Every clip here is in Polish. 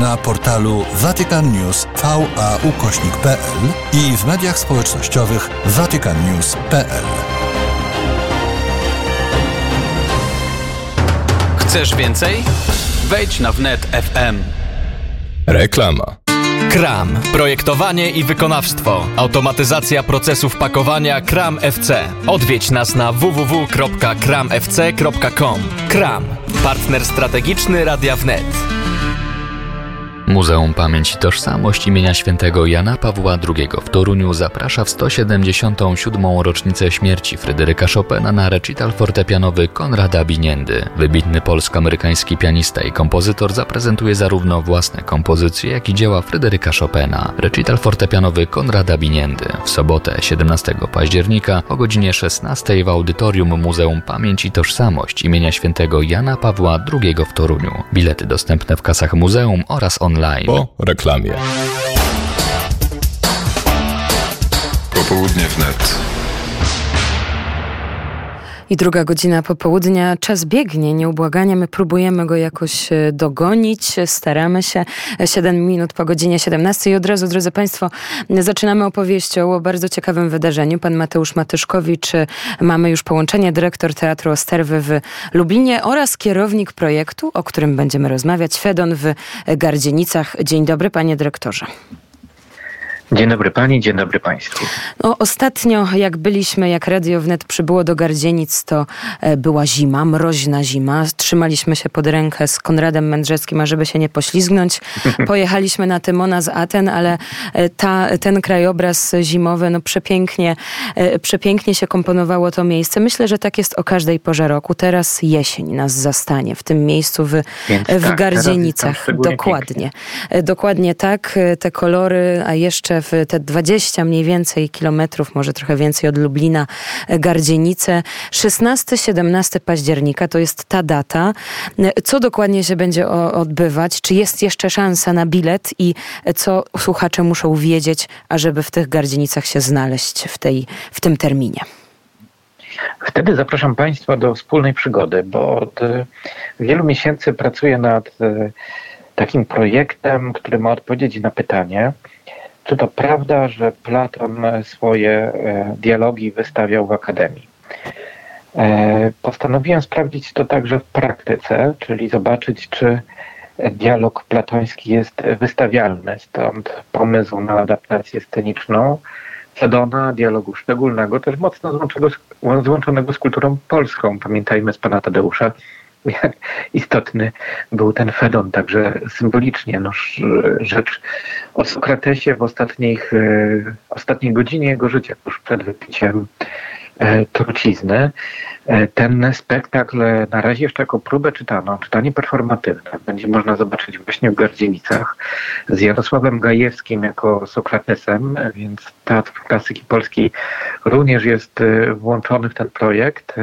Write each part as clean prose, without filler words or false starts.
na portalu vaticannews.va/pl i w mediach społecznościowych vaticannews.pl. Chcesz więcej? Wejdź na wnet FM. Reklama. KRAM. Projektowanie i wykonawstwo. Automatyzacja procesów pakowania KRAM FC. Odwiedź nas na www.kramfc.com. KRAM. Partner strategiczny Radia Wnet. Muzeum Pamięć i Tożsamość imienia świętego Jana Pawła II w Toruniu zaprasza w 177. rocznicę śmierci Fryderyka Chopina na recital fortepianowy Konrada Biniendy. Wybitny polsko-amerykański pianista i kompozytor zaprezentuje zarówno własne kompozycje, jak i dzieła Fryderyka Chopina. Recital fortepianowy Konrada Biniendy w sobotę 17 października o godzinie 16 w audytorium Muzeum Pamięć i Tożsamość imienia świętego Jana Pawła II w Toruniu. Bilety dostępne w kasach muzeum oraz online. Po reklamie. Popołudnie wnet. I druga godzina popołudnia. Czas biegnie nieubłaganie. My próbujemy go jakoś dogonić. Staramy się. 7 minut po godzinie 17. I od razu, drodzy Państwo, zaczynamy opowieścią o bardzo ciekawym wydarzeniu. Pan Mateusz Matyszkowicz, mamy już połączenie, dyrektor Teatru Osterwy w Lublinie oraz kierownik projektu, o którym będziemy rozmawiać, Fedon w Gardzienicach. Dzień dobry, panie dyrektorze. Dzień dobry pani, dzień dobry państwu. No, ostatnio jak Radio Wnet przybyło do Gardzienic, to była zima, mroźna zima. Trzymaliśmy się pod rękę z Konradem Mędrzeckim, ażeby się nie poślizgnąć. Pojechaliśmy na Tymona z Aten, ale ten krajobraz zimowy, przepięknie się komponowało to miejsce. Myślę, że tak jest o każdej porze roku. Teraz jesień nas zastanie w tym miejscu w Gardzienicach. Dokładnie tak. Te kolory, a jeszcze w te 20 mniej więcej kilometrów, może trochę więcej od Lublina, Gardzienice. 16-17 października to jest ta data. Co dokładnie się będzie odbywać? Czy jest jeszcze szansa na bilet i co słuchacze muszą wiedzieć, ażeby w tych Gardzienicach się znaleźć w tym terminie? Wtedy zapraszam państwa do wspólnej przygody, bo od wielu miesięcy pracuję nad takim projektem, który ma odpowiedzieć na pytanie, czy to prawda, że Platon swoje dialogi wystawiał w akademii. Postanowiłem sprawdzić to także w praktyce, czyli zobaczyć, czy dialog platoński jest wystawialny. Stąd pomysł na adaptację sceniczną Fedona, dialogu szczególnego, też mocno złączonego z kulturą polską. Pamiętajmy z pana Tadeusza, jak istotny był ten Fedon, także symbolicznie. Rzecz o Sokratesie w ostatniej godzinie jego życia, tuż przed wypiciem trucizny. Ten spektakl na razie jeszcze jako próbę czytanie performatywne będzie można zobaczyć właśnie w Gardzienicach z Jarosławem Gajewskim jako Sokratesem, więc Teatr Klasyki Polskiej również jest włączony w ten projekt.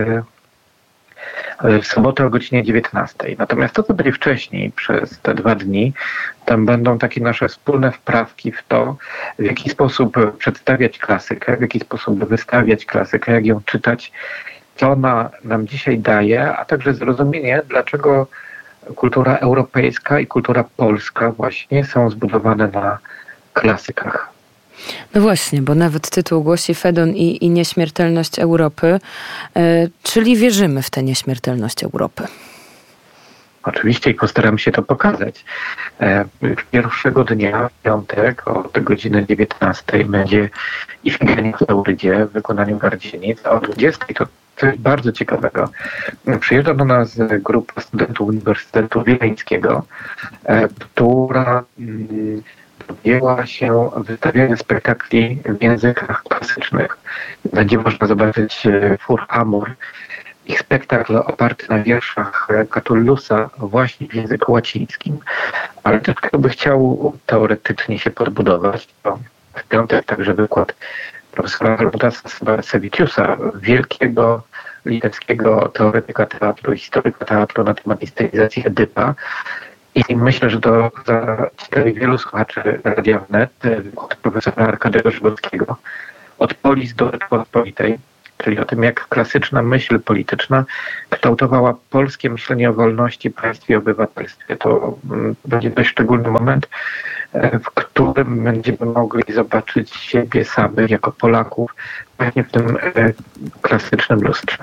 W sobotę o godzinie 19. Natomiast to, co będzie wcześniej, przez te 2 dni, tam będą takie nasze wspólne wprawki w to, w jaki sposób przedstawiać klasykę, w jaki sposób wystawiać klasykę, jak ją czytać, co ona nam dzisiaj daje, a także zrozumienie, dlaczego kultura europejska i kultura polska właśnie są zbudowane na klasykach. No właśnie, bo nawet tytuł głosi Fedon i nieśmiertelność Europy, czyli wierzymy w tę nieśmiertelność Europy. Oczywiście i postaram się to pokazać. Pierwszego dnia, w piątek, od godziny 19 będzie Ifigenia w Eurydzie w wykonaniu Gardzienic, a o 20 to coś bardzo ciekawego. Przyjeżdża do nas grupa studentów Uniwersytetu Wileńskiego, która podjęła się wystawiania spektakli w językach klasycznych. Będzie można zobaczyć Fur Amor, ich spektakl oparty na wierszach Catullusa właśnie w języku łacińskim. Ale też kto by chciał teoretycznie się podbudować, to w piątek także wykład profesora Helmuta Saviciusa, wielkiego litewskiego teoretyka teatru i historyka teatru na temat inscenizacji Edypa. I myślę, że to zaciekawi wielu słuchaczy Radia Wnet, wykład profesora Arkadiusza Szybowskiego od Polis do Rzeczypospolitej. czyli o tym, jak klasyczna myśl polityczna kształtowała polskie myślenie o wolności, państwie i obywatelstwie. To będzie dość szczególny moment, w którym będziemy mogli zobaczyć siebie samych jako Polaków właśnie w tym klasycznym lustrze.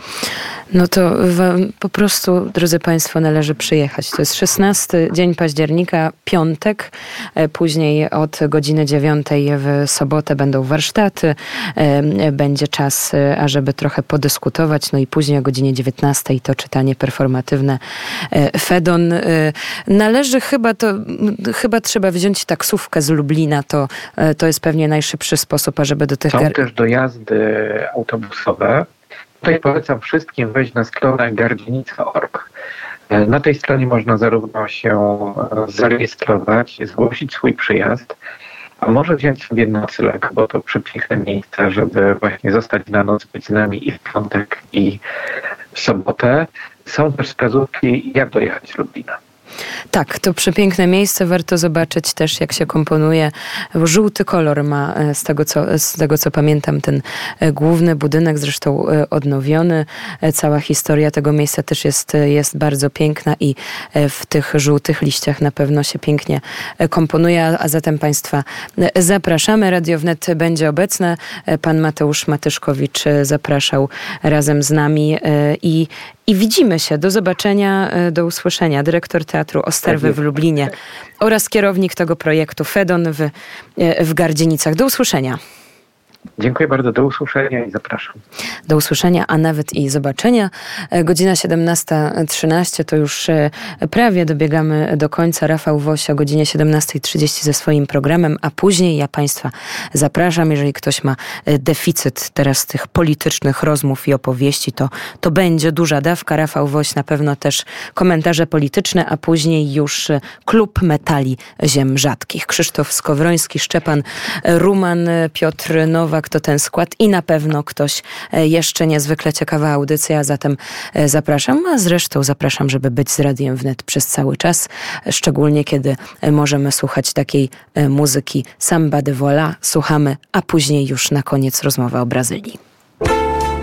No to po prostu, drodzy Państwo, należy przyjechać. To jest 16 dzień października, piątek. Później od godziny 9 w sobotę będą warsztaty. Będzie czas, ażeby trochę podyskutować. No i później o godzinie 19 to czytanie performatywne Fedon. Należy chyba trzeba wziąć taksówkę z Lublina. To jest pewnie najszybszy sposób, ażeby do tych... Są też dojazdy autobusowe. Tutaj polecam wszystkim wejść na stronę gardzienica.org. Na tej stronie można zarówno się zarejestrować, zgłosić swój przyjazd, a może wziąć sobie nocleg, bo to przepiękne miejsce, żeby właśnie zostać na noc, być z nami i w piątek, i w sobotę. Są też wskazówki, jak dojechać z Lublina. Tak, to przepiękne miejsce, warto zobaczyć też, jak się komponuje. Żółty kolor ma, z tego co pamiętam, ten główny budynek, zresztą odnowiony. Cała historia tego miejsca też jest bardzo piękna i w tych żółtych liściach na pewno się pięknie komponuje, a zatem Państwa zapraszamy. Radio Wnet będzie obecne. Pan Mateusz Matyszkowicz zapraszał razem z nami i widzimy się. Do zobaczenia, do usłyszenia. Dyrektor Teatru Osterwy w Lublinie oraz kierownik tego projektu Fedon w Gardzienicach. Do usłyszenia. Dziękuję bardzo, do usłyszenia i zapraszam. Do usłyszenia, a nawet i zobaczenia. Godzina 17:13 to już prawie dobiegamy do końca. Rafał Woś o godzinie 17:30 ze swoim programem, a później ja Państwa zapraszam. Jeżeli ktoś ma deficyt teraz tych politycznych rozmów i opowieści, to będzie duża dawka. Rafał Woś na pewno też komentarze polityczne, a później już Klub Metali Ziem Rzadkich. Krzysztof Skowroński, Szczepan Ruman, Piotr Nowak, to ten skład i na pewno ktoś jeszcze niezwykle ciekawa audycja, a zatem zapraszam, a zresztą zapraszam, żeby być z Radiem Wnet przez cały czas, szczególnie kiedy możemy słuchać takiej muzyki Samba de Vola, słuchamy, a później już na koniec rozmowa o Brazylii.